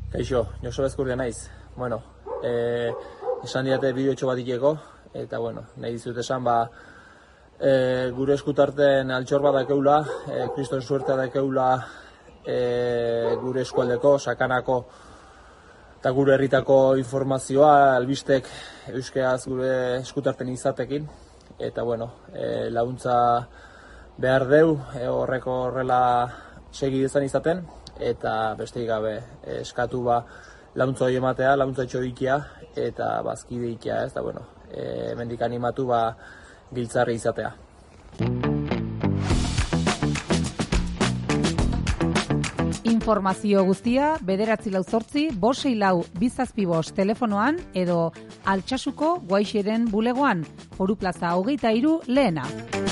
Kaixo, Joseba Ezkurdia naiz. Bueno, esan diate bideotxo bat ikeko, eta bueno, nahi dizut esan, gure eskutarten altxor bat dakeula, kriston suertea dakeula gure eskualdeko, sakanako, eta gure herritako informazioa, albistek euskeraz gure eskutarten izatekin, eta bueno, laguntza behar deu, horrela segi dezan izaten, eta besteik gabe eskatu laguntza hori ematea, laguntza etxorikia, eta bazkide ikia, ez da, bueno, hemendik animatu giltzarri izatea. Informazio guztia 948-564-275 telefonoan edo Altsasuko Guaixeren bulegoan, Foru Plaza 23 lehena.